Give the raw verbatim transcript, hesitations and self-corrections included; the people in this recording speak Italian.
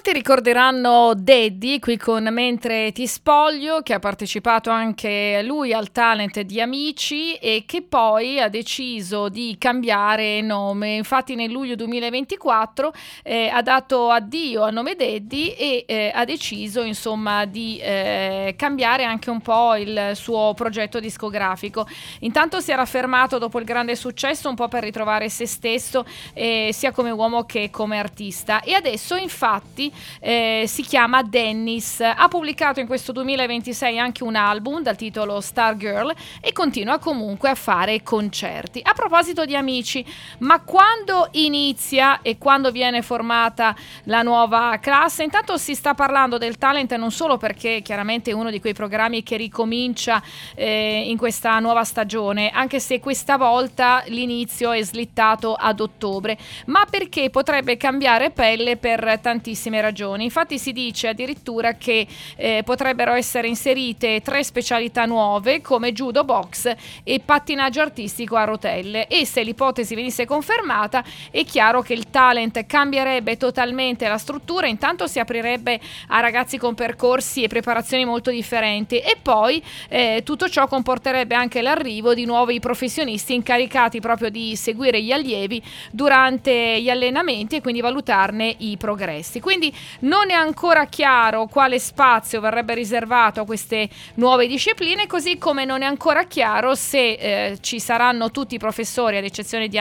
Molti ricorderanno Daddy qui con Mentre ti spoglio, che ha partecipato anche lui al talent di Amici e che poi ha deciso di cambiare nome. Infatti nel luglio duemilaventiquattro eh, ha dato addio al nome Daddy e eh, ha deciso insomma di eh, cambiare anche un po' il suo progetto discografico. Intanto si era fermato dopo il grande successo un po' per ritrovare se stesso eh, sia come uomo che come artista, e adesso infatti Eh, si chiama Dennis. Ha pubblicato in questo duemilaventisei anche un album dal titolo Stargirl e continua comunque a fare concerti. A proposito di Amici, ma quando inizia e quando viene formata la nuova classe? Intanto si sta parlando del talent non solo perché chiaramente è uno di quei programmi che ricomincia eh, in questa nuova stagione, anche se questa volta l'inizio è slittato ad ottobre, ma perché potrebbe cambiare pelle per tantissime ragioni. Infatti si dice addirittura che eh, potrebbero essere inserite tre specialità nuove come judo, box e pattinaggio artistico a rotelle, e se l'ipotesi venisse confermata è chiaro che il talent cambierebbe totalmente la struttura. Intanto si aprirebbe a ragazzi con percorsi e preparazioni molto differenti, e poi eh, tutto ciò comporterebbe anche l'arrivo di nuovi professionisti incaricati proprio di seguire gli allievi durante gli allenamenti e quindi valutarne i progressi. Quindi non è ancora chiaro quale spazio verrebbe riservato a queste nuove discipline, così come non è ancora chiaro se eh, ci saranno tutti i professori, ad eccezione di